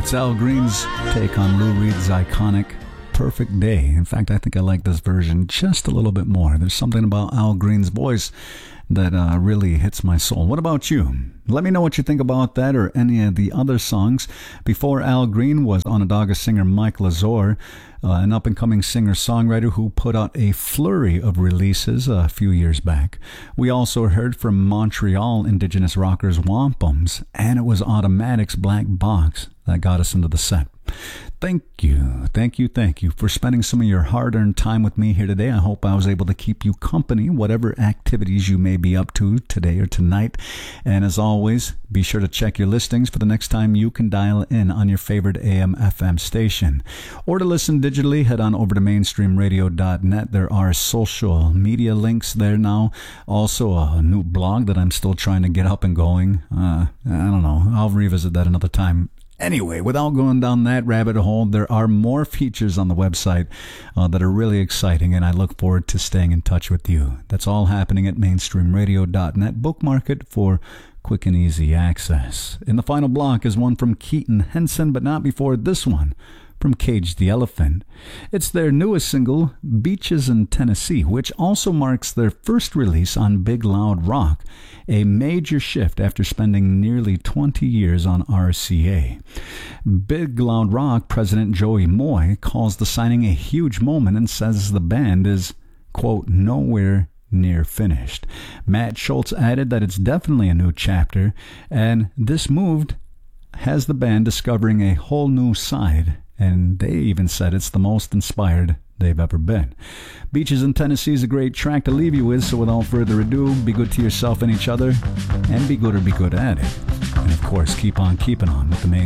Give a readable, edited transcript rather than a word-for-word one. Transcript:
It's Al Green's take on Lou Reed's iconic Perfect Day. In fact, I think I like this version just a little bit more. There's something about Al Green's voice that really hits my soul. What about you? Let me know what you think about that or any of the other songs. Before Al Green was Onondaga singer Mike Lazore, an up-and-coming singer-songwriter who put out a flurry of releases a few years back. We also heard from Montreal indigenous rockers Wampums, and it was Automatic's Black Box that got us into the set. Thank you for spending some of your hard-earned time with me here today. I hope I was able to keep you company, whatever activities you may be up to today or tonight. And as always, be sure to check your listings for the next time you can dial in on your favorite AM/FM station. Or to listen digitally, head on over to mainstreamradio.net. There are social media links there now. Also, a new blog that I'm still trying to get up and going. I don't know. I'll revisit that another time. Anyway, without going down that rabbit hole, there are more features on the website that are really exciting, and I look forward to staying in touch with you. That's all happening at mainstreamradio.net. Bookmark it for quick and easy access. In the final block is one from Keaton Henson, but not before this one from Cage the Elephant. It's their newest single, Beaches in Tennessee, which also marks their first release on Big Loud Rock, a major shift after spending nearly 20 years on RCA. Big Loud Rock president Joey Moy calls the signing a huge moment and says the band is, quote, nowhere near finished. Matt Schultz added that it's definitely a new chapter, and this move has the band discovering a whole new side, and they even said it's the most inspired they've ever been. Beaches in Tennessee is a great track to leave you with, so without further ado, be good to yourself and each other, and be good at it. And of course, keep on keeping on with the main